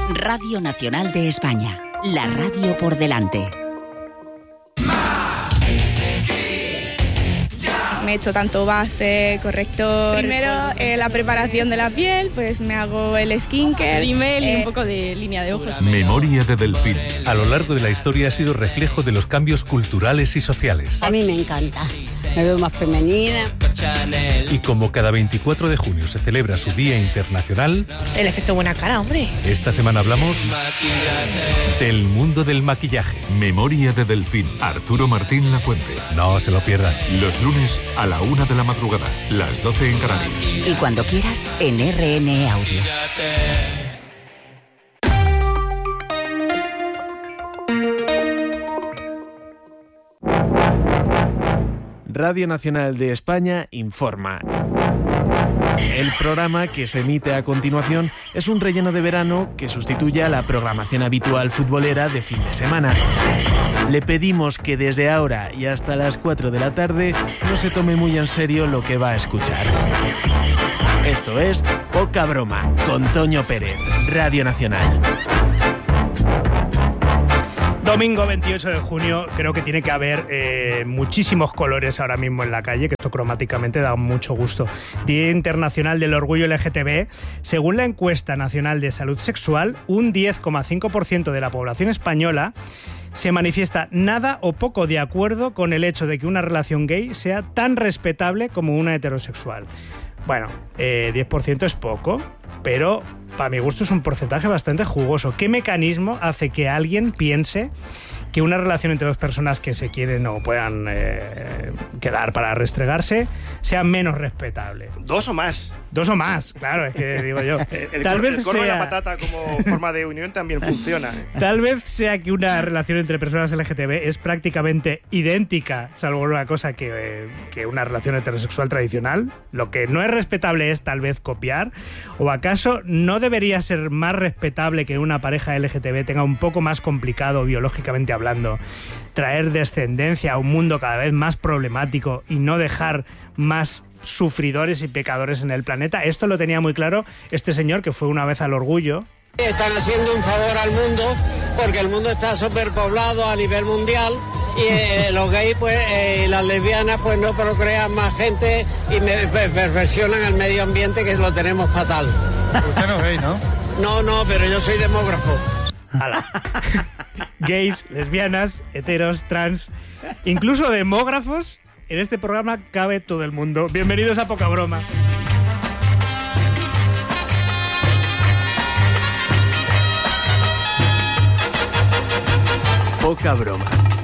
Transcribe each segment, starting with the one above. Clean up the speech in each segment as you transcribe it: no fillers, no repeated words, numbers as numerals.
Radio Nacional de España. La radio por delante. Me he hecho tanto base, corrector. Primero la preparación de la piel, pues me hago el skincare. Rímel y un poco de línea de ojos. Memoria de Delfín. A lo largo de la historia ha sido reflejo de los cambios culturales y sociales. A mí me encanta. Me veo más femenina. Y como cada 24 de junio se celebra su Día Internacional... El efecto buena cara, hombre. Esta semana hablamos del mundo del maquillaje. Memoria de Delfín. Arturo Martín Lafuente. No se lo pierdan. Los lunes a la 1 de la madrugada, las 12 en Canarias. Y cuando quieras, en RN Audio. Radio Nacional de España informa. El programa que se emite a continuación es un relleno de verano que sustituye a la programación habitual futbolera de fin de semana. Le pedimos que desde ahora y hasta las 4 de la tarde no se tome muy en serio lo que va a escuchar. Esto es Poca Broma, con Toño Pérez, Radio Nacional. Domingo 28 de junio, creo que tiene que haber muchísimos colores ahora mismo en la calle, que esto cromáticamente da mucho gusto. Día Internacional del Orgullo LGTB. Según la encuesta nacional de salud sexual, un 10,5% de la población española se manifiesta nada o poco de acuerdo con el hecho de que una relación gay sea tan respetable como una heterosexual. Bueno, 10% es poco, pero para mi gusto es un porcentaje bastante jugoso. ¿Qué mecanismo hace que alguien piense que una relación entre dos personas que se quieren o puedan quedar para restregarse sea menos respetable? Dos o más. Dos o más, claro, es que digo yo. Tal vez el corno y la patata como forma de unión también funciona. Tal vez sea que una relación entre personas LGTB es prácticamente idéntica, salvo una cosa que una relación heterosexual tradicional. Lo que no es respetable es tal vez copiar. ¿O acaso no debería ser más respetable que una pareja LGTB tenga un poco más complicado biológicamente hablando, traer descendencia a un mundo cada vez más problemático y no dejar más sufridores y pecadores en el planeta? Esto lo tenía muy claro este señor que fue una vez al Orgullo. Están haciendo un favor al mundo porque el mundo está superpoblado a nivel mundial y los gays y las lesbianas pues no procrean más gente y perfeccionan el medio ambiente, que lo tenemos fatal. Usted no es gay, ¿no? No, pero yo soy demógrafo. ¡Hala! Gays, lesbianas, heteros, trans, incluso demógrafos. En este programa cabe todo el mundo. Bienvenidos a Poca Broma. Poca Broma.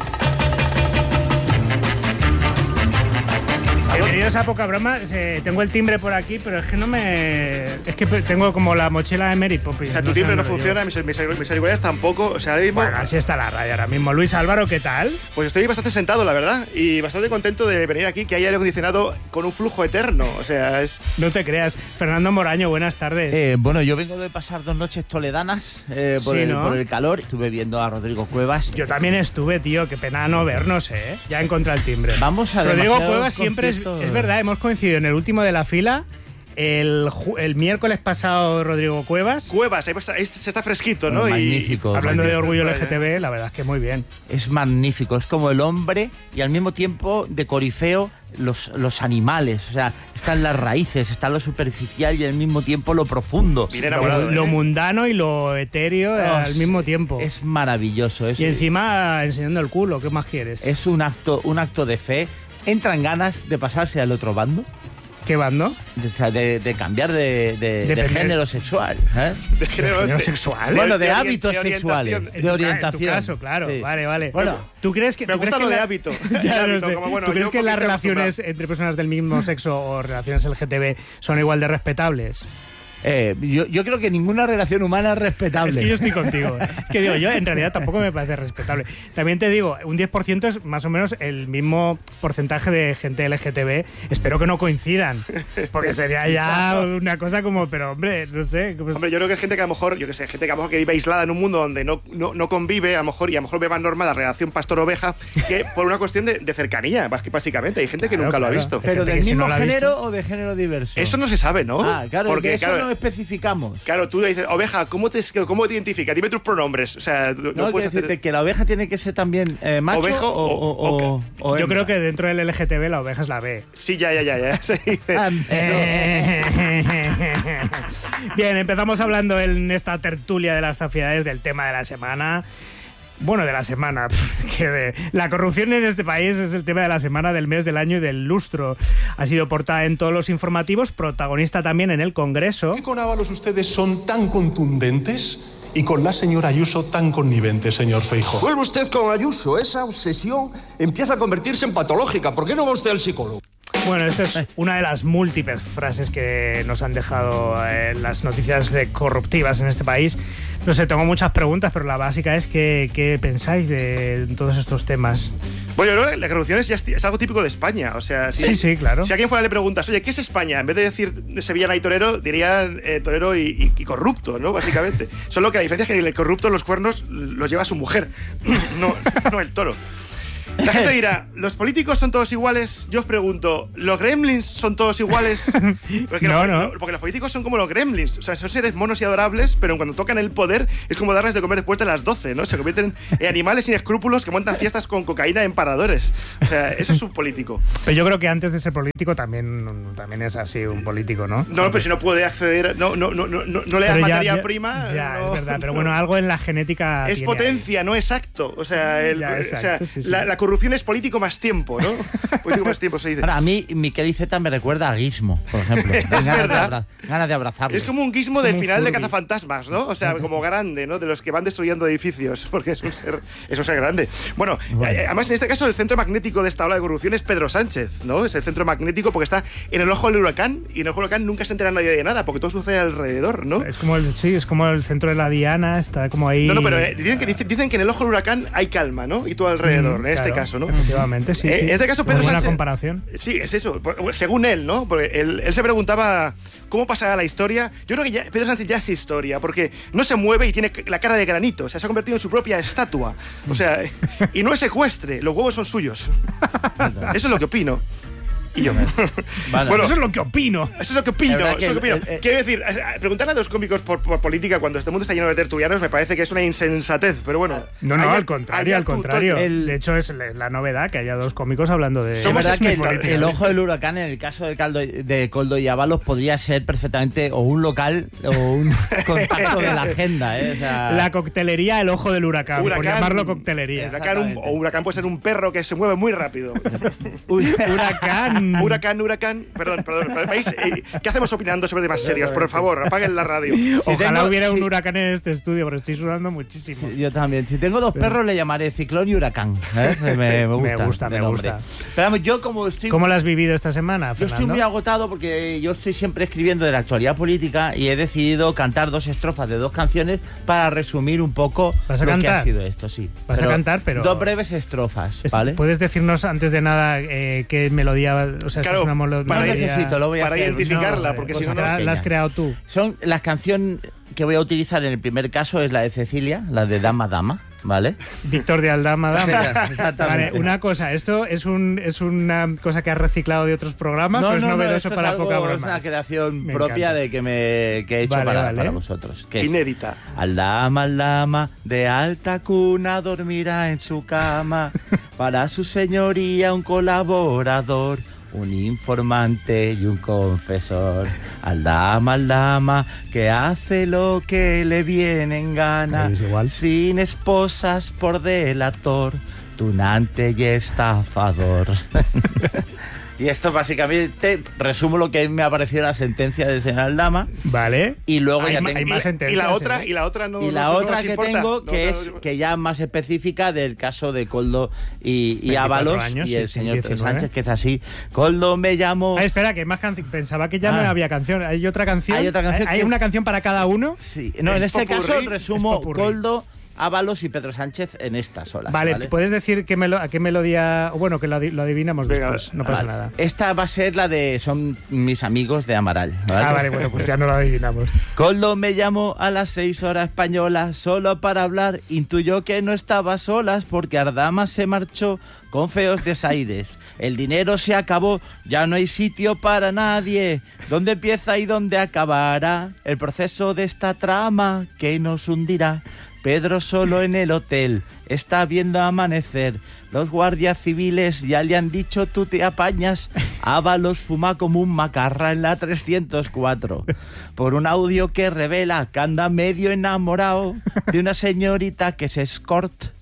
Bienvenidos a Poca Broma. Tengo el timbre por aquí, pero es que no me... Es que tengo como la mochila de Mary Poppins. O sea, tu timbre no funciona, mis auriculares tampoco. O sea, ahora mismo... Bueno, así está la radio ahora mismo. Luis Álvaro, ¿qué tal? Pues estoy bastante sentado, la verdad, y bastante contento de venir aquí, que hay aire acondicionado con un flujo eterno. O sea, es... No te creas. Fernando Moraño, buenas tardes. Bueno, yo vengo de pasar 2 noches toledanas por el calor. Estuve viendo a Rodrigo Cuevas. Yo también estuve, tío. Qué pena no vernos, ¿eh? Ya encontré el timbre. Vamos a Rodrigo Cuevas siempre es verdad, hemos coincidido en el último de la fila. El miércoles pasado, Rodrigo Cuevas, ahí se está fresquito, ¿no? Magnífico. Y hablando de orgullo LGTB, la verdad es que muy bien. Es magnífico, es como el hombre y al mismo tiempo de corifeo los animales. O sea, están las raíces, está lo superficial y al mismo tiempo lo profundo. Lo mundano y lo etéreo al mismo tiempo. Es maravilloso. Y encima enseñando el culo, ¿qué más quieres? Es un acto de fe. ¿Entran ganas de pasarse al otro bando? ¿Qué bando? De cambiar de género sexual. ¿Eh? ¿De género sexual? Bueno, de hábitos sexuales. De orientación. En tu caso, claro. Sí. Vale. Bueno, ¿tú crees que... Me gusta lo de hábito. ¿Tú crees que las relaciones entre personas del mismo sexo o relaciones LGTB son igual de respetables? Yo creo que ninguna relación humana es respetable. Es que yo estoy contigo. Es que digo, yo en realidad tampoco me parece respetable. También te digo, un 10% es más o menos el mismo porcentaje de gente LGTB. Espero que no coincidan, porque sería ya una cosa como, pero hombre, no sé. Hombre, yo creo que es gente que a lo mejor, gente que a lo mejor que vive aislada en un mundo donde no convive, a lo mejor ve más normal la relación pastor-oveja que por una cuestión de cercanía, básicamente. Hay gente que nunca lo ha visto. ¿Pero del mismo género o de género diverso? Eso no se sabe, ¿no? Claro, porque eso no especificamos. Claro, tú dices, oveja, ¿cómo te identificas? Dime tus pronombres. O sea, no puedes decirte que la oveja tiene que ser también macho ovejo o yo creo que dentro del LGTB la oveja es la B. Sí, ya. Se dice. Bien, empezamos hablando en esta tertulia de las zafiedades del tema de la semana. Bueno, de la semana. La corrupción en este país es el tema de la semana, del mes, del año y del lustro. Ha sido portada en todos los informativos, protagonista también en el Congreso. ¿Por qué con Ábalos ustedes son tan contundentes y con la señora Ayuso tan conniventes, señor Feijóo? Vuelve usted con Ayuso. Esa obsesión empieza a convertirse en patológica. ¿Por qué no va usted al psicólogo? Bueno, esta es una de las múltiples frases que nos han dejado las noticias corruptivas en este país. No sé, tengo muchas preguntas, pero la básica es ¿qué pensáis de todos estos temas? Bueno, yo creo que la corrupción es algo típico de España. O sea, sí, claro. Si a alguien fuera le preguntas, oye, ¿qué es España? En vez de decir sevillana y torero, dirían torero y corrupto, ¿no? Básicamente. Solo que la diferencia es que el corrupto los cuernos los lleva su mujer, no el toro. La gente dirá, ¿los políticos son todos iguales? Yo os pregunto, ¿los gremlins son todos iguales? Porque los políticos son como los gremlins. O sea, son seres monos y adorables, pero cuando tocan el poder es como darles de comer después de las 12, ¿no? Se convierten en animales sin escrúpulos que montan fiestas con cocaína en paradores. O sea, eso es un político. Pero yo creo que antes de ser político también es así un político, ¿no? No, pero si no puede acceder, no le das materia prima. Ya, es verdad, pero bueno, algo en la genética es potencia, no exacto. O sea, la corrupción es político más tiempo, ¿no? Político más tiempo se dice. Ahora, a mí Miquel Iceta me recuerda a Gizmo, por ejemplo. Ganas de abrazarlo. Es como un Gizmo del final de Cazafantasmas, ¿no? O sea, como grande, ¿no? De los que van destruyendo edificios, porque es un ser grande. Bueno, además en este caso el centro magnético de esta ola de corrupción es Pedro Sánchez, ¿no? Es el centro magnético porque está en el ojo del huracán y en el ojo del huracán nunca se entera nadie de nada porque todo sucede alrededor, ¿no? Es como el centro de la diana, está como ahí. No, pero dicen que en el ojo del huracán hay calma, ¿no? Y todo alrededor, en este caso, ¿no? Efectivamente, sí. En este caso, Pedro Sánchez. Buena comparación. Sí, es eso. Según él, ¿no? Porque él se preguntaba cómo pasará la historia. Yo creo que Pedro Sánchez ya es historia, porque no se mueve y tiene la cara de granito. O sea, se ha convertido en su propia estatua. O sea, y no es ecuestre, los huevos son suyos. Eso es lo que opino. Y yo. Bueno, eso es lo que opino. Eso es lo que opino. Quiero decir, preguntarle a dos cómicos por política cuando este mundo está lleno de tertulianos me parece que es una insensatez, pero bueno. No, al contrario. De hecho, es la novedad que haya dos cómicos hablando de. Es verdad que el ojo del huracán, en el caso de Koldo y Ábalos, podría ser perfectamente o un local o un contacto de la agenda, ¿eh? O sea, la coctelería, el ojo del huracán, por llamarlo coctelería. Huracán puede ser un perro que se mueve muy rápido. Huracán. Huracán. Perdón. País, ¿qué hacemos opinando sobre temas serios? Por favor, apaguen la radio. Ojalá hubiera un huracán en este estudio, pero estoy sudando muchísimo. Sí, yo también. Si tengo dos perros, le llamaré Ciclón y Huracán. Me gusta. Pero vamos, yo como estoy... ¿Cómo lo has vivido esta semana, Fernando? Yo estoy muy agotado porque yo estoy siempre escribiendo de la actualidad política y he decidido cantar 2 estrofas de 2 canciones para resumir un poco que ha sido esto, sí. Vas a cantar, pero... 2 breves estrofas, ¿vale? ¿Puedes decirnos antes de nada qué melodía... O sea, claro, es una melodía... No necesito, lo voy a para hacer. identificarla, porque si no... La has creado tú. Son las canciones que voy a utilizar en el primer caso, es la de Cecilia, la de Dama Dama, ¿vale? Víctor de Aldama Dama. Exactamente. Vale, una cosa, ¿esto es una cosa que has reciclado de otros programas o es novedoso para poca broma? Es una creación propia de que he hecho para vosotros. Que inédita. Aldama, de alta cuna dormirá en su cama, para su señoría un colaborador, un informante y un confesor. Aldama, que hace lo que le viene en gana, sin esposas por delator, tunante y estafador. Y esto básicamente resumo lo que me ha parecido la sentencia del señor Aldama. Vale. Y luego hay más sentencias. Y la otra no. Y la otra que tengo, que ya más específica del caso de Koldo y Ábalos y el señor Sánchez, que es así. Koldo me llamó. Espera, que hay más canción. Pensaba que ya no había canción. ¿Hay otra canción? ¿Hay una canción para cada uno? Sí. No, en este caso resumo Koldo Ábalos y Pedro Sánchez en estas olas. Vale, ¿puedes decir a qué melodía? Bueno, que lo adivinamos después, no pasa nada. Esta va a ser la de Son mis amigos de Amaral. ¿Vale? Vale, bueno, pues ya no lo adivinamos. Coldo me llamó a las 6 horas españolas solo para hablar. Intuyó que no estaba solas porque Ardama se marchó con feos desaires. El dinero se acabó, ya no hay sitio para nadie. ¿Dónde empieza y dónde acabará el proceso de esta trama que nos hundirá? Pedro solo en el hotel, está viendo amanecer. Los guardias civiles ya le han dicho tú te apañas. Ábalos fuma como un macarra en la 304. Por un audio que revela que anda medio enamorado de una señorita que es escort.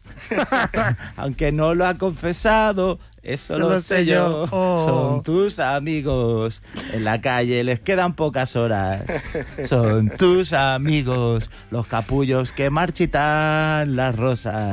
Aunque no lo ha confesado, eso lo sé yo. Son tus amigos. En la calle les quedan pocas horas. Son tus amigos, los capullos que marchitan las rosas.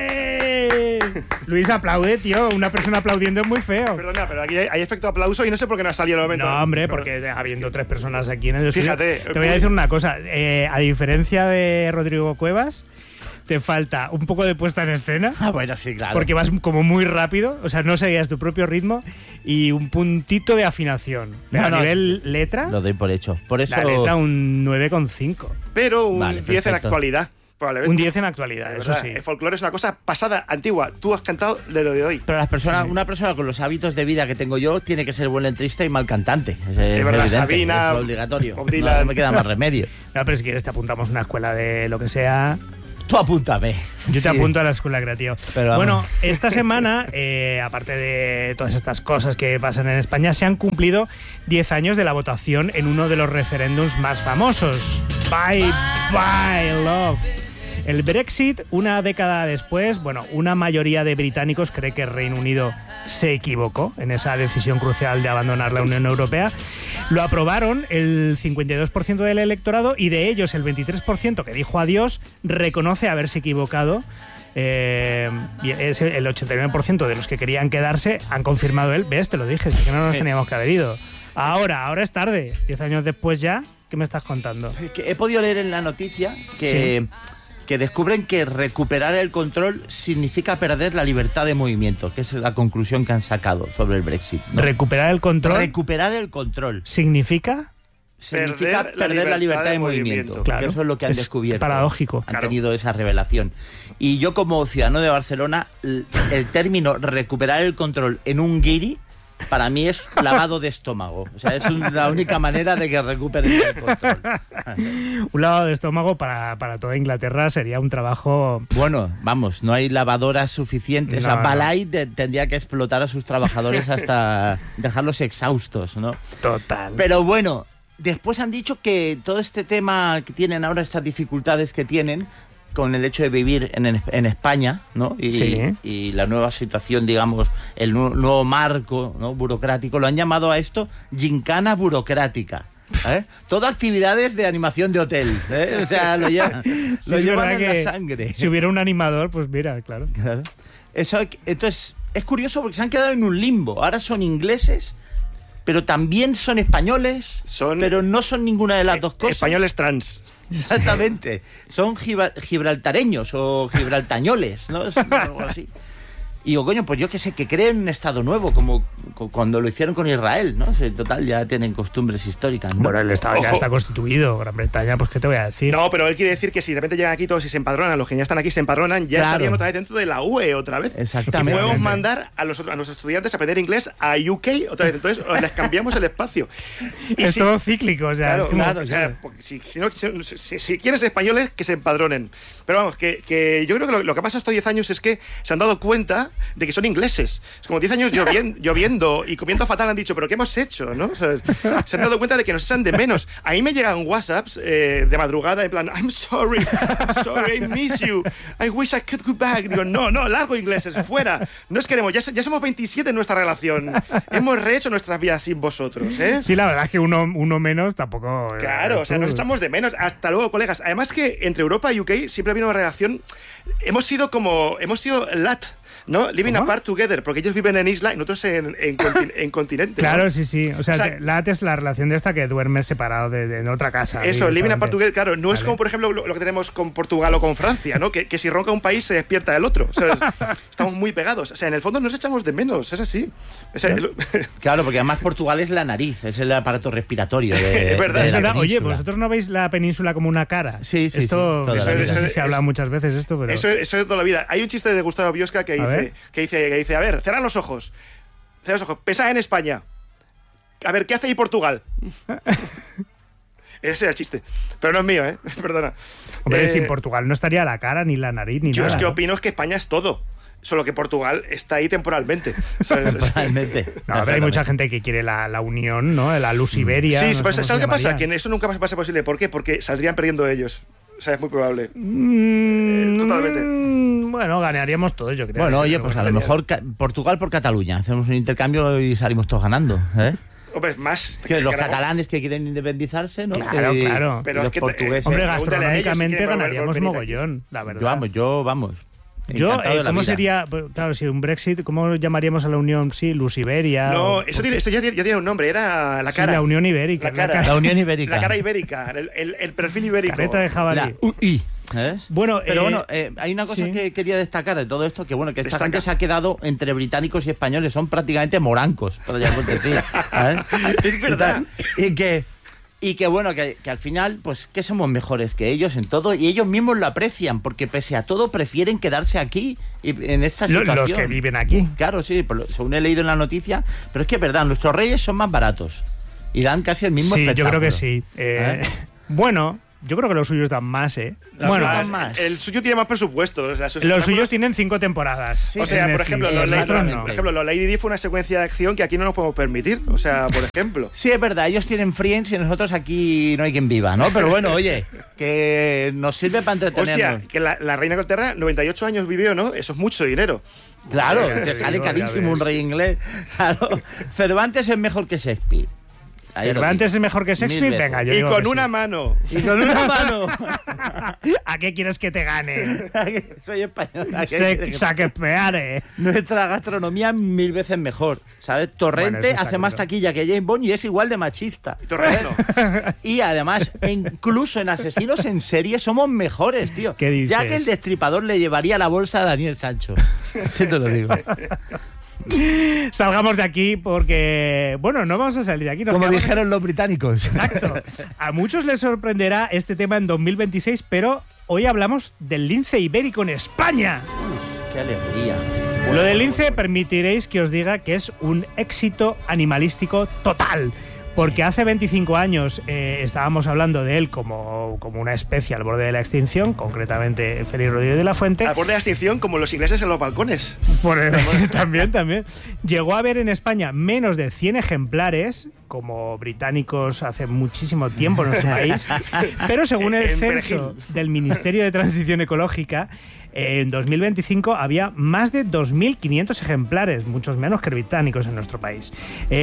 ¡Ué! Luis, aplaude, tío. Una persona aplaudiendo es muy feo. Perdona, pero aquí hay efecto aplauso y no sé por qué no ha salido en el momento. No, hombre, porque habiendo 3 personas aquí en el estudio. Fíjate. Te voy a decir una cosa. A diferencia de Rodrigo Cuevas, te falta un poco de puesta en escena. Ah, bueno, sí, claro. Porque vas como muy rápido, o sea, no seguías tu propio ritmo, y un puntito de afinación. Pero a nivel letra, lo doy por hecho. Por eso la letra un 9,5. Pero un 10 en actualidad. Un 10 en actualidad, eso sí. El folclore es una cosa pasada, antigua. Tú has cantado de lo de hoy. Pero una persona con los hábitos de vida que tengo yo tiene que ser buen letrista y mal cantante. Es verdad, evidente, Sabina, es obligatorio. No me queda más remedio. No, pero si quieres te apuntamos a una escuela de lo que sea. Tú apúntame. Yo te apunto a la escuela creativa. Pero bueno, esta semana, aparte de todas estas cosas que pasan en España, se han cumplido 10 años de la votación en uno de los referéndums más famosos. Bye, bye, love. El Brexit, una década después, bueno, una mayoría de británicos cree que el Reino Unido se equivocó en esa decisión crucial de abandonar la Unión Europea. Lo aprobaron el 52% del electorado y de ellos el 23% que dijo adiós reconoce haberse equivocado. Y es el 89% de los que querían quedarse han confirmado él. ¿Ves? Te lo dije, es que no nos teníamos que haber ido. Ahora es tarde, 10 años después ya. ¿Qué me estás contando? He podido leer en la noticia que descubren que recuperar el control significa perder la libertad de movimiento, que es la conclusión que han sacado sobre el Brexit, ¿no? ¿Recuperar el control? Recuperar el control. ¿Significa? Significa perder la libertad de movimiento. Claro, eso es lo que han descubierto. Paradójico. Han tenido esa revelación. Y yo, como ciudadano de Barcelona, el término recuperar el control en un guiri para mí es lavado de estómago. O sea, es la única manera de que recuperen el control. Un lavado de estómago para toda Inglaterra sería un trabajo... Bueno, vamos, no hay lavadoras suficientes. No, o sea, Balay tendría que explotar a sus trabajadores hasta dejarlos exhaustos, ¿no? Total. Pero bueno, después han dicho que todo este tema que tienen ahora, estas dificultades que tienen con el hecho de vivir en España, ¿no? Y la nueva situación, digamos, el nuevo marco, ¿no?, burocrático, lo han llamado a esto gincana burocrática. Todo actividades de animación de hotel, O sea, lo llevan en la sangre. Si hubiera un animador, pues mira, claro. Eso, entonces, es curioso porque se han quedado en un limbo. Ahora son ingleses, pero también son españoles, pero no son ninguna de las dos cosas. Españoles trans. Exactamente. Son gibraltareños o gibraltañoles, ¿no? Es algo así. Y digo, coño, pues yo qué sé, que creen un Estado nuevo, como cuando lo hicieron con Israel, ¿no? En total, ya tienen costumbres históricas, ¿no? Bueno, el Estado ya está constituido, Gran Bretaña, pues ¿qué te voy a decir? No, pero él quiere decir que si de repente llegan aquí todos y se empadronan, los que ya están aquí se empadronan, ya estarían otra vez dentro de la UE otra vez. Exactamente. Y podemos mandar a los estudiantes a aprender inglés a UK otra vez, entonces les cambiamos el espacio. Y es todo cíclico, o sea, claro, si quieres españoles, que se empadronen. Pero vamos, que yo creo que lo que ha pasado estos 10 años es que se han dado cuenta de que son ingleses. Es como 10 años lloviendo y comiendo fatal, han dicho, ¿pero qué hemos hecho? ¿No? ¿Sabes? Se han dado cuenta de que nos echan de menos. A mí me llegan WhatsApps de madrugada en plan, I'm sorry, I miss you, I wish I could go back. Digo, no, largo ingleses, fuera. No os queremos, ya somos 27 en nuestra relación. Hemos rehecho nuestras vidas sin vosotros, ¿eh? Sí, la verdad es que uno menos tampoco... Claro, o sea, nos echamos de menos. Hasta luego, colegas. Además que entre Europa y UK siempre ha habido una relación... Hemos sido LAT. ¿no? Living apart together, porque ellos viven en isla y nosotros en continente. Claro, ¿no? sí. O sea, LAT es la relación de esta que duermes separado en otra casa. Eso, living apart together, claro, no es como, por ejemplo, lo que tenemos con Portugal o con Francia, ¿no? Que si ronca un país se despierta el otro. O sea, estamos muy pegados. O sea, en el fondo nos echamos de menos, es así. O sea, claro, porque además Portugal es la nariz, es el aparato respiratorio es verdad. Oye, ¿vosotros no veis la península como una cara? Sí. Esto se ha hablado muchas veces esto, pero... Eso es de toda la vida. Hay un chiste de Gustavo Biosca que dice, a ver, cerrad los ojos. Pensad en España. A ver, ¿qué hace ahí Portugal? Ese era el chiste. Pero no es mío, perdona. Hombre, sin Portugal no estaría la cara, ni la nariz, ni nada. Yo es que opino que España es todo. Solo que Portugal está ahí temporalmente. Temporalmente. No, pero hay mucha gente que quiere la unión, ¿no? La Luz Iberia. Sí, ¿sabes qué pasa? Que eso nunca va a ser posible. ¿Por qué? Porque saldrían perdiendo ellos. O sea, es muy probable. Totalmente. Bueno, ganaríamos todos, yo creo. Bueno, oye, pues a lo mejor Portugal por Cataluña. Hacemos un intercambio y salimos todos ganando, Hombre, más. Que los catalanes que quieren independizarse, ¿no? Claro. Pero los portugueses. Hombre, gastronómicamente ganaríamos mogollón, la verdad. Yo, vamos. ¿Cómo sería? Claro, si un Brexit, ¿cómo llamaríamos a la Unión? Sí, Luz Iberia. No, eso ya tiene un nombre, era la cara. Sí, la Unión Ibérica. La Unión Ibérica. La cara ibérica, el perfil ibérico. Careta de jabalí. ¿Ves? Bueno, pero hay una cosa que quería destacar de todo esto, que esta gente se ha quedado entre británicos y españoles, son prácticamente morancos, podríamos decir. Es verdad. Y que bueno, que al final, pues que somos mejores que ellos en todo, y ellos mismos lo aprecian, porque pese a todo prefieren quedarse aquí en esta situación. Los que viven aquí. Claro, sí, según he leído en la noticia, pero es que es verdad, nuestros reyes son más baratos y dan casi el mismo espectáculo. Sí, yo creo que sí. Bueno... Yo creo que los suyos dan más, Bueno, más. El suyo tiene más presupuesto. O sea, los suyos tienen 5 temporadas. Sí, o sea, por ejemplo, los Lady Di fue una secuencia de acción que aquí no nos podemos permitir. O sea, por ejemplo. Sí, es verdad, ellos tienen Friends y nosotros aquí no hay quien viva, ¿no? Pero bueno, oye, que nos sirve para entretenernos. Hostia, que la reina de Inglaterra 98 años vivió, ¿no? Eso es mucho dinero. Claro, te sale carísimo un rey inglés. Claro. Cervantes es mejor que Shakespeare. Cervantes es mejor que Shakespeare, venga, yo y digo con que una sí. mano. Y con una mano. ¿A qué quieres que te gane? Soy español. Shakespeare. Nuestra gastronomía 1000 veces mejor, ¿sabes? Torrente hace más taquilla que James Bond y es igual de machista. Y además, incluso en asesinos en serie somos mejores, tío. ¿Qué dices? Ya que el destripador le llevaría la bolsa a Daniel Sancho. Sí te lo digo. Salgamos de aquí porque, bueno, no vamos a salir de aquí. Como dijeron los británicos. Exacto. A muchos les sorprenderá este tema en 2026, pero hoy hablamos del lince ibérico en España. ¡Qué alegría! Lo del lince, permitiréis que os diga que es un éxito animalístico total. Porque hace 25 años estábamos hablando de él como una especie al borde de la extinción, concretamente Félix Rodríguez de la Fuente. Al borde de la extinción, como los ingleses en los balcones. También. Llegó a haber en España menos de 100 ejemplares, como británicos hace muchísimo tiempo en nuestro país. Pero según el censo del Ministerio de Transición Ecológica, en 2025 había más de 2.500 ejemplares, muchos menos que británicos en nuestro país.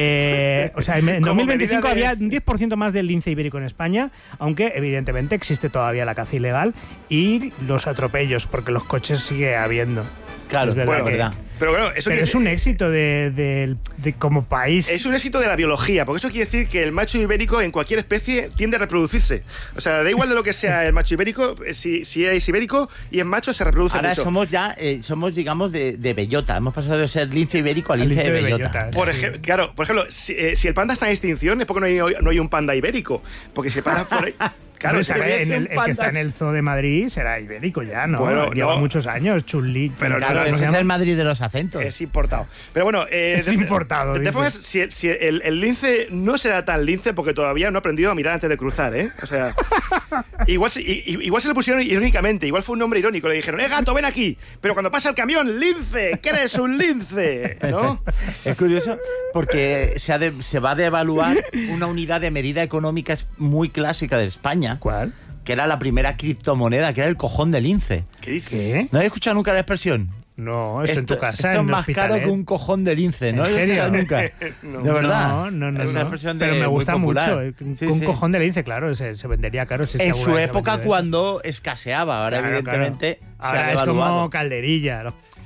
O sea, en 2025 había un 10% más del lince ibérico en España, aunque evidentemente existe todavía la caza ilegal y los atropellos, porque los coches sigue habiendo. Claro, es verdad. Pero bueno, eso es un éxito de como país. Es un éxito de la biología, porque eso quiere decir que el macho ibérico en cualquier especie tiende a reproducirse. O sea, da igual de lo que sea el macho ibérico, si es ibérico y es macho se reproduce ahora mucho. Ahora somos digamos, de bellota. Hemos pasado de ser lince ibérico a lince de bellota. Por ejemplo, si el panda está en extinción es porque no hay un panda ibérico. Porque si el panda por ahí... Claro, el que está en el Zoo de Madrid será ibérico ya, ¿no? Bueno, lleva muchos años, Chun-Li. Pero claro, ese es el Madrid de los acentos. Es importado. Pero bueno, es importado. De todas formas, si el lince no será tan lince porque todavía no ha aprendido a mirar antes de cruzar, ¿eh? O sea, igual se le pusieron irónicamente, igual fue un nombre irónico, le dijeron, gato, ven aquí. Pero cuando pasa el camión, lince, que eres un lince, ¿no? Es curioso porque se va a devaluar una unidad de medida económica muy clásica de España. ¿Cuál? Que era la primera criptomoneda, que era el cojón de lince. ¿Qué dices? ¿Qué? ¿No habéis escuchado nunca la expresión? No, esto en tu casa. Esto es más caro que un cojón de lince, ¿no? ¿En serio? Nunca. No, de verdad. No. Es una expresión pero me gusta mucho. Un sí. cojón de lince, claro, se vendería caro. En su época cuando escaseaba, ahora evidentemente claro. Ahora es como calderilla.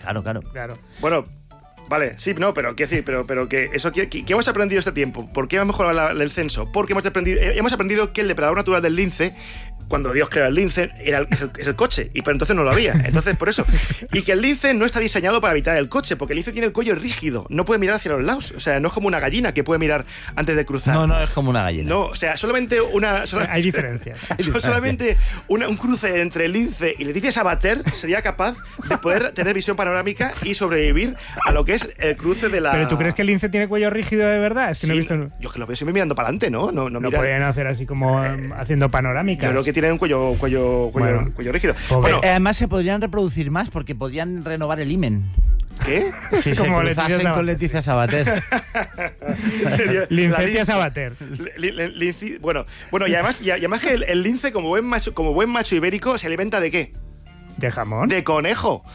Claro. Bueno, vale, sí, no, pero quiero decir, pero que eso, ¿qué hemos aprendido este tiempo? ¿Por qué ha mejorado el censo? Porque hemos aprendido que el depredador natural del lince, cuando Dios creó el lince, es el coche, pero entonces no lo había. Entonces, por eso. Y que el lince no está diseñado para evitar el coche, porque el lince tiene el cuello rígido, no puede mirar hacia los lados. O sea, no es como una gallina que puede mirar antes de cruzar. No es como una gallina. No, o sea, solamente una... Hay diferencias. Solamente un cruce entre el lince y Leticia Sabater sería capaz de poder tener visión panorámica y sobrevivir a lo que es el cruce de la... ¿Pero tú crees que el lince tiene cuello rígido de verdad? Es que no he visto... Yo es que lo veo siempre mirando para adelante, ¿no? No pueden hacer así como haciendo panorámicas. Yo creo que tienen un cuello rígido. Bueno, además se podrían reproducir más porque podrían renovar el himen. ¿Qué? Si se cruzasen con Leticia Sabater. Lincetia Sabater. Bueno, y además que el lince, como buen macho ibérico, ¿se alimenta de qué? ¿De jamón? De conejo.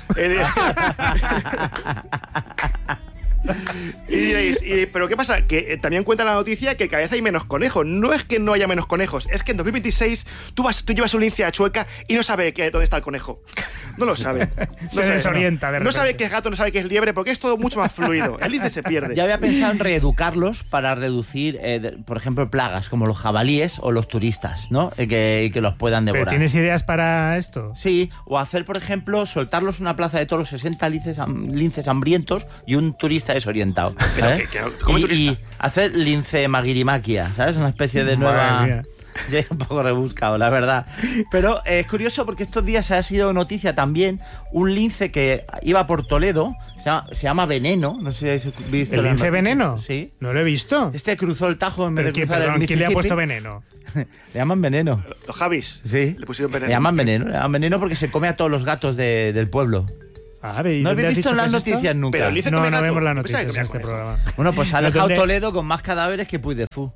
Y diréis, ¿pero qué pasa? Que también cuenta la noticia que cada vez hay menos conejos. No es que no haya menos conejos, es que en 2026 tú llevas un lince a Chueca y no sabe dónde está el conejo. No lo sabe. Se desorienta. No sabe qué es gato, no sabe qué es liebre, porque es todo mucho más fluido. El lince se pierde. Ya había pensado en reeducarlos para reducir, por ejemplo, plagas como los jabalíes o los turistas, ¿no? Que los puedan devorar. ¿Pero tienes ideas para esto? Sí, o hacer, por ejemplo, soltarlos en una plaza de toros 60 linces hambrientos y un turista desorientado. ¿Cómo turista? Y hacer lince magirimaquia, ¿sabes? Una especie de nueva... Sí, un poco rebuscado, la verdad. Pero es curioso porque estos días ha sido noticia también un lince que iba por Toledo, se llama Veneno, no sé si has visto. ¿El lince Veneno? Sí. No lo he visto. Este cruzó el Tajo en vez de cruzar el Mississippi. ¿Quién le ha puesto Veneno? Le llaman Veneno. Los Javis. Sí. Le pusieron Veneno. Le llaman Veneno porque se come a todos los gatos del pueblo. ¿No habéis visto las noticias nunca? Pero no vemos las noticias en este programa. Bueno, pues ha dejado Toledo con más cadáveres que Puy de Fou.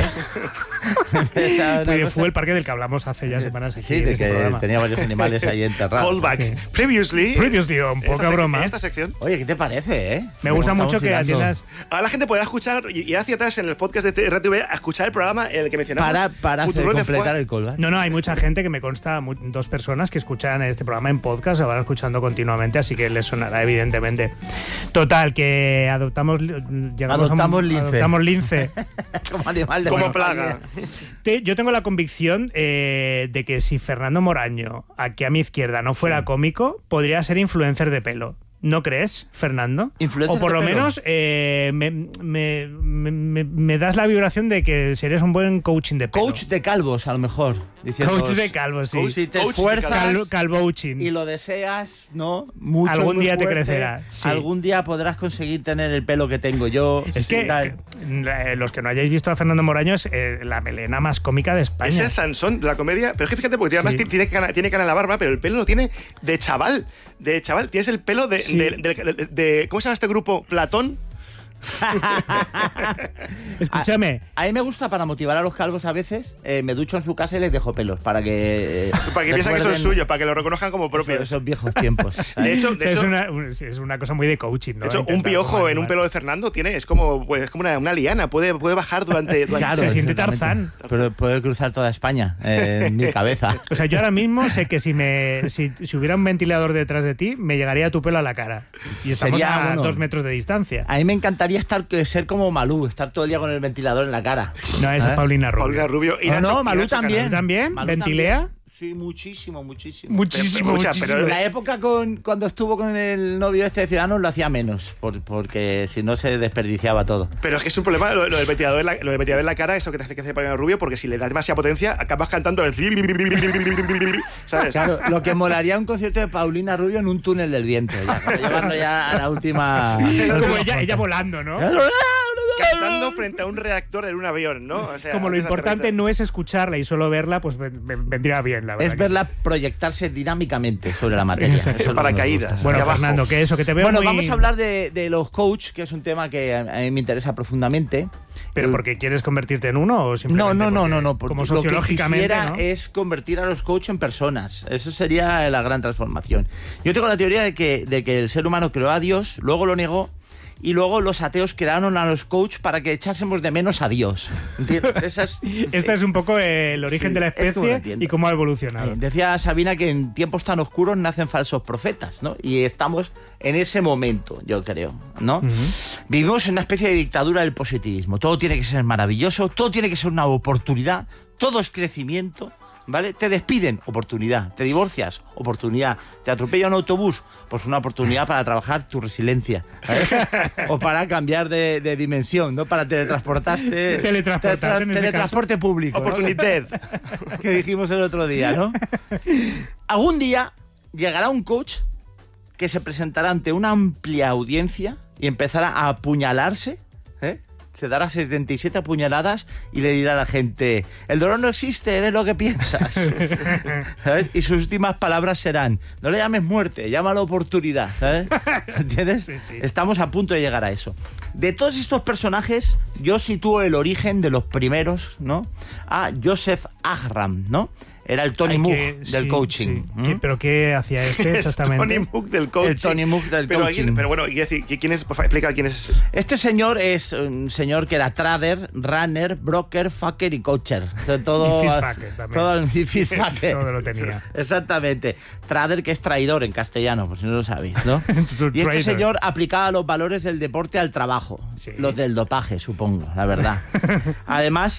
Puy de Fou, el parque del que hablamos hace ya semanas aquí. Sí, de que tenía varios animales ahí enterrados. Callback. Previously, poca broma. En esta sección. Oye, ¿qué te parece, Me gusta mucho que atiendas. Ahora la gente podrá escuchar y ir hacia atrás en el podcast de RTV a escuchar el programa en el que mencionamos. Para completar el callback. No, hay mucha gente que me consta, 2 personas que escuchan este programa en podcast, lo van escuchando continuamente, así que les sonará, evidentemente. Total, que adoptamos lince. Como animal de como plaga. Yo tengo la convicción de que si Fernando Moraño, aquí a mi izquierda, no fuera cómico, podría ser influencer de pelo. ¿No crees, Fernando? Influencer o por de lo pelo. menos me das la vibración de que serías un buen coaching de pelo. Coach de calvos, a lo mejor. Coach de calvos, sí. Si te esfuerzas calvouching. y lo deseas, ¿no? Mucho, algún muy día te fuerte, crecerá. Sí. Algún día podrás conseguir tener el pelo que tengo yo. Es que los que no hayáis visto a Fernando Moraño es la melena más cómica de España. Es el Sansón de la comedia. Pero es que fíjate, porque además tiene cana en la barba, pero el pelo lo tiene de chaval. Tienes el pelo de ¿cómo se llama este grupo? ¿Platón? Escúchame. A mí me gusta para motivar a los calvos a veces. Me ducho en su casa y les dejo pelos para que piensen que son suyos, para que lo reconozcan como propios. Esos viejos tiempos. De hecho, es una cosa muy de coaching, ¿no? De hecho, un piojo en un pelo de Fernando es como una liana. Puede bajar durante Claro, se siente Tarzán. Pero puede cruzar toda España en mi cabeza. O sea, yo ahora mismo sé que si hubiera un ventilador detrás de ti, me llegaría tu pelo a la cara. Y estamos a 2 metros de distancia. A mí me encantaría ser como Malú, estar todo el día con el ventilador en la cara. No, esa es Paulina Rubio. Paulina Rubio. Y Malú también. Malú ¿ventilea? Sí, muchísimo. Pero en la época cuando estuvo con el novio de Ciudadanos lo hacía menos, porque si no se desperdiciaba todo. Pero es que es un problema lo del ventilador en la cara, eso que te hace que hace Paulina Rubio, porque si le das demasiada potencia, acabas cantando el... ¿Sabes? Claro, lo que molaría un concierto de Paulina Rubio en un túnel del viento, llevarlo ya a la última... Como ella volando, ¿no? Cantando frente a un reactor de un avión, ¿no? O sea, como lo importante no es escucharla y solo verla, pues vendría bien, la verdad. Es verla proyectarse dinámicamente sobre la materia. Paracaídas. Bueno, Fernando, que te veo muy... vamos a hablar de los coach, que es un tema que a mí me interesa profundamente. ¿Pero porque quieres convertirte en uno o simplemente no. Como sociológicamente, lo que quisiera, ¿no? es convertir a los coach en personas. Eso sería la gran transformación. Yo tengo la teoría de que el ser humano creó a Dios, luego lo negó y luego los ateos crearon a los coaches para que echásemos de menos a Dios. ¿Entiendes? Este es un poco el origen de la especie y cómo ha evolucionado. Decía Sabina que en tiempos tan oscuros nacen falsos profetas, ¿no? Y estamos en ese momento, yo creo, ¿no? Vivimos en una especie de dictadura del positivismo. Todo tiene que ser maravilloso, todo tiene que ser una oportunidad, todo es crecimiento, ¿vale? Te despiden, oportunidad. Te divorcias, oportunidad. Te atropella un autobús, pues una oportunidad para trabajar tu resiliencia, ¿sabes? O para cambiar de dimensión, ¿no? Para teletransportarte. Teletransporte público, ¿no? Oportunidad. Que dijimos el otro día, ¿no? Algún día llegará un coach que se presentará ante una amplia audiencia y empezará a apuñalarse, ¿eh? Se dará 77 apuñaladas y le dirá a la gente: el dolor no existe, eres lo que piensas. ¿Sabes? Y sus últimas palabras serán: no le llames muerte, llámalo oportunidad. ¿Sabes? ¿Entiendes? Sí. Estamos a punto de llegar a eso. De todos estos personajes, yo sitúo el origen de los primeros, ¿no? A Joseph Agram, ¿no? Era el Tony Moog del coaching. Sí. ¿Pero qué hacía este exactamente? El Tony Moog del coaching. El Tony Moog del coaching. Pero bueno, ¿quién es? Por favor, explica quién es. Este señor es un señor que era trader, runner, broker, fucker y coacher. Todo, y fistfucker también. Y fistfucker. Todo lo tenía. Exactamente. Trader, que es traidor en castellano, por si no lo sabéis, ¿no? Y este señor aplicaba los valores del deporte al trabajo. Sí. Los del dopaje, supongo, la verdad. Además,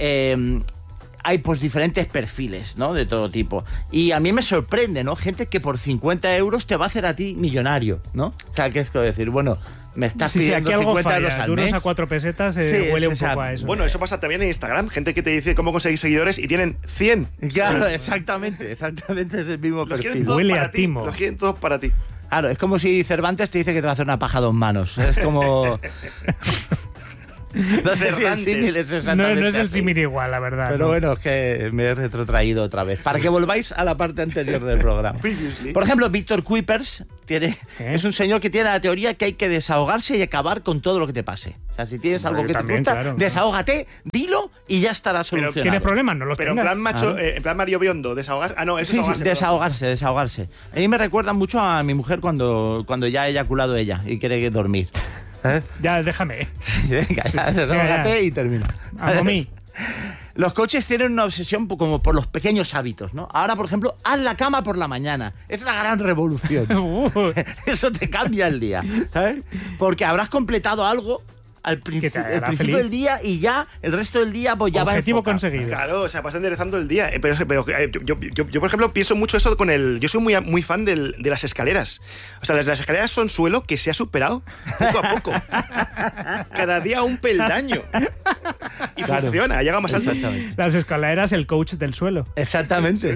hay pues diferentes perfiles, ¿no? De todo tipo. Y a mí me sorprende, ¿no? Gente que por 50 euros te va a hacer a ti millonario, ¿no? O sea, que es como decir, bueno, me estás pidiendo aquí 50 euros al mes. Duros a 4 pesetas huele un poco a eso. Bueno, eso pasa también en Instagram. Gente que te dice cómo conseguir seguidores y tienen 100. Claro, exactamente. Exactamente es el mismo perfil. Huele a timo. Los quieren todos para ti. Claro, es como si Cervantes te dice que te va a hacer una paja a 2 manos. Es como... No sé si el símil es exactamente no es el símil igual, la verdad. Pero bueno, es que me he retrotraído otra vez. Para que volváis a la parte anterior del programa. Por ejemplo, Víctor Kuipers es un señor que tiene la teoría que hay que desahogarse y acabar con todo lo que te pase. O sea, si tienes algo que te frustra, desahógate, dilo y ya estará solucionado. Pero tienes problemas, no los tengas. Pero en plan macho, en plan Mario Biondo, desahogarse. Ah, no, eso es desahogarse. A mí me recuerda mucho a mi mujer cuando ya ha eyaculado ella y quiere dormir. Ya, déjame. Venga, desahógate y termina. A mí. Los coaches tienen una obsesión como por los pequeños hábitos, ¿no? Ahora, por ejemplo, haz la cama por la mañana. Es una gran revolución. Eso te cambia el día, ¿sabes? Porque habrás completado algo al principio del día y ya el resto del día pues ya objetivo va conseguido. Claro, o sea, vas enderezando el día. Pero yo, por ejemplo, pienso mucho eso con yo soy muy fan de las escaleras. O sea, las escaleras son suelo que se ha superado poco a poco. Cada día un peldaño. Y funciona, llega más alto. Las escaleras, el coach del suelo. Exactamente.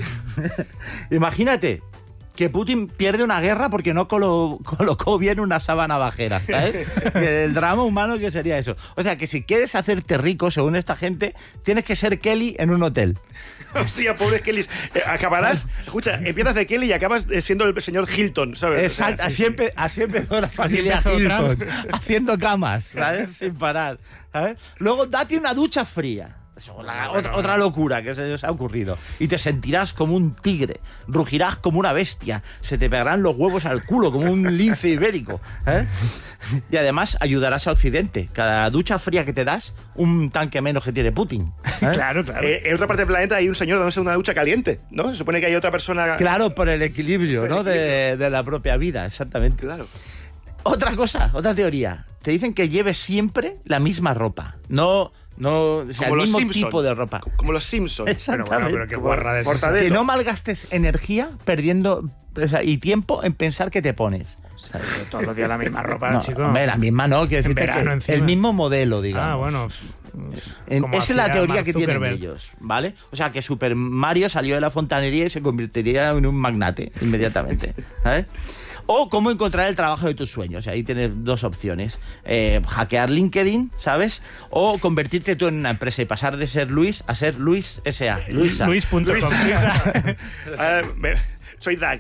Imagínate que Putin pierde una guerra porque no colocó bien una sábana bajera, ¿sabes? El drama humano que sería eso. O sea, que si quieres hacerte rico, según esta gente, tienes que ser Kelly en un hotel. Hostia, pobres Kellys. Acabarás, escucha, empiezas de Kelly y acabas siendo el señor Hilton, ¿sabes? Exacto, o sea, así empezó la familia Hilton, haciendo camas, ¿sabes? Sin parar, ¿sabes? Luego date una ducha fría. Otra locura que se os ha ocurrido. Y te sentirás como un tigre, rugirás como una bestia, se te pegarán los huevos al culo como un lince ibérico, ¿eh? Y además ayudarás a Occidente. Cada ducha fría que te das, un tanque menos que tiene Putin, ¿eh? Claro. En otra parte del planeta hay un señor dándose una ducha caliente, ¿no? Se supone que hay otra persona... Claro, por el equilibrio, ¿no? De la propia vida, exactamente. Claro. Otra cosa, otra teoría. Te dicen que lleves siempre la misma ropa. No, o sea, como el mismo Simpson, tipo de ropa. Como los Simpsons. Pero qué guarra de eso. Que no malgastes energía perdiendo y tiempo en pensar que te pones. O sea, todos los días la misma ropa, no, chico. Hombre, la misma no, quiero decirte que el mismo modelo, digamos. Ah, bueno. Esa es la teoría que tienen ellos, ¿vale? O sea, que Super Mario salió de la fontanería y se convertiría en un magnate inmediatamente, ¿sabes? O cómo encontrar el trabajo de tus sueños. Ahí tienes 2 opciones. Hackear LinkedIn, ¿sabes? O convertirte tú en una empresa y pasar de ser Luis a ser Luis S.A. Luis.com. Soy drag.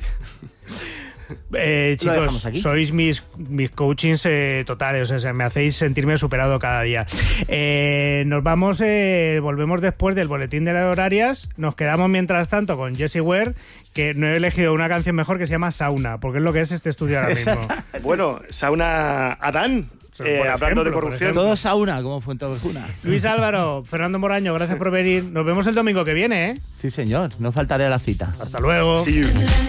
Chicos, sois mis coachings totales, o sea, me hacéis sentirme superado cada día. Nos vamos, volvemos después del boletín de las horarias. Nos quedamos mientras tanto con Jessie Ware, que no he elegido una canción mejor que se llama Sauna, porque es lo que es este estudio ahora mismo. Bueno, Sauna Adán. hablando de corrupción. Todos a una, como Fuenteovejuna. Luis Álvaro, Fernando Moraño, gracias por venir. Nos vemos el domingo que viene, ¿eh? Sí, señor. No faltaré a la cita. Hasta luego. Sí.